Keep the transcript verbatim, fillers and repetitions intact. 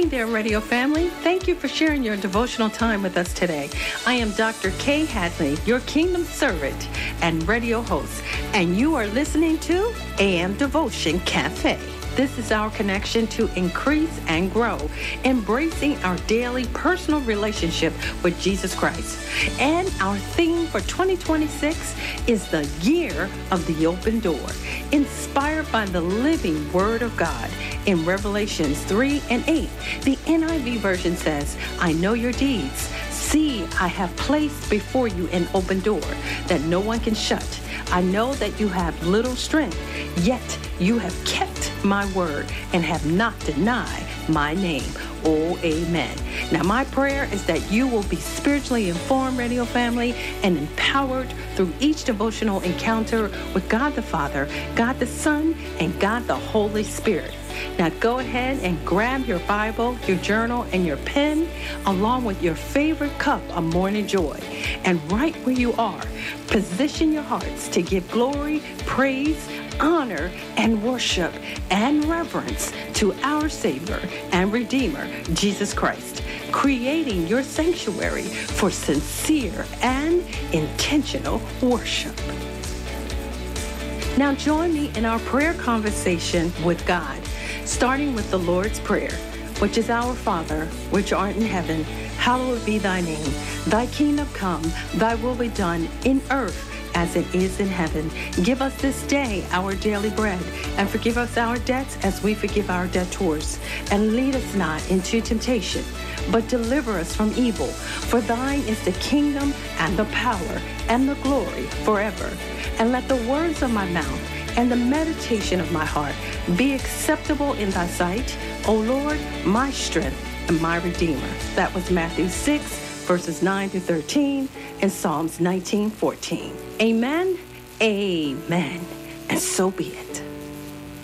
morning, dear radio family. Thank you for sharing your devotional time with us today. I am Doctor Kay Hadley, your kingdom servant and radio host, and you are listening to A M Devotion Cafe. This is our connection to increase and grow, embracing our daily personal relationship with Jesus Christ. And our theme for twenty twenty-six is the year of the open door, inspired by the living Word of God. In Revelations three and eight, the N I V version says, I know your deeds. See, I have placed before you an open door that no one can shut. I know that you have little strength, yet you have kept my word and have not denied my name. Oh, amen. Now, my prayer is that you will be spiritually informed, radio family, and empowered through each devotional encounter with God the Father, God the Son, and God the Holy Spirit. Now go ahead and grab your Bible, your journal, and your pen, along with your favorite cup of morning joy. And right where you are, position your hearts to give glory, praise, honor, and worship and reverence to our Savior and Redeemer, Jesus Christ, creating your sanctuary for sincere and intentional worship. Now join me in our prayer conversation with God, starting with the Lord's Prayer, which is Our Father, which art in heaven, hallowed be thy name. Thy kingdom come, thy will be done in earth as it is in heaven. Give us this day our daily bread, and forgive us our debts as we forgive our debtors. And lead us not into temptation, but deliver us from evil. For thine is the kingdom and the power and the glory forever. And let the words of my mouth and the meditation of my heart be acceptable in thy sight, O Lord, my strength and my Redeemer. That was Matthew six, verses nine through thirteen, and Psalms nineteen, fourteen. Amen, amen, and so be it.